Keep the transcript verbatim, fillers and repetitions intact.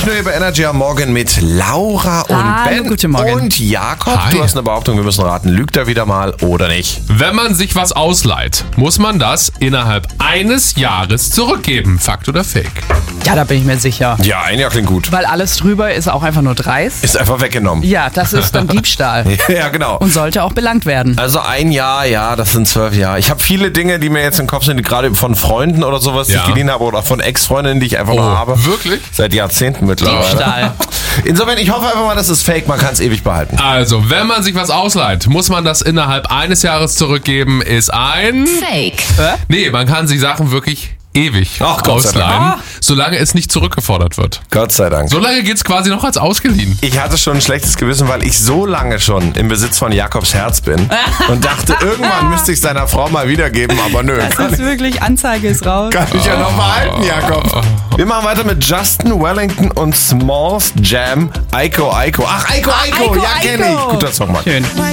Schnee bei Energy am Morgen mit Laura und Hallo, Ben guten Morgen. und Jakob. Hi. Du hast eine Behauptung, wir müssen raten, lügt er wieder mal oder nicht? Wenn man sich was ausleiht, muss man das innerhalb eines Jahres zurückgeben. Fakt oder Fake? Ja, da bin ich mir sicher. Ja, ein Jahr klingt gut. Weil alles drüber ist auch einfach nur dreist. Ist einfach weggenommen. Ja, das ist dann Diebstahl. Ja, genau. Und sollte auch belangt werden. Also ein Jahr, ja, das sind zwölf Jahre. Ich habe viele Dinge, die mir jetzt im Kopf sind, die gerade von Freunden oder sowas, die Ja. ich geliehen habe oder von Ex-Freundinnen, die ich einfach noch habe. Wirklich? Seit Jahrzehnten mittlerweile. Diebstahl. Insofern, ich hoffe einfach mal, das ist fake, man kann es ewig behalten. Also, wenn man sich was ausleiht, muss man das innerhalb eines Jahres zurückgeben, ist ein... Fake. Nee, man kann sich Sachen wirklich ewig Ach, Gott sei Dank. ausleihen, Ah. solange es nicht zurückgefordert wird. Gott sei Dank. Solange geht's quasi noch als ausgeliehen. Ich hatte schon ein schlechtes Gewissen, weil ich so lange schon im Besitz von Jakobs Herz bin und dachte, irgendwann müsste ich seiner Frau mal wiedergeben, aber nö. Das ist wirklich, Anzeige ist raus. Kann ich ja noch behalten, Jakob. Wir machen weiter mit Justin Wellington und Smalls Jam. Aiko Aiko. Ach, Aiko Aiko. Aiko, Ja, kenn ich. Aiko. Guter Song, Mann. Schön.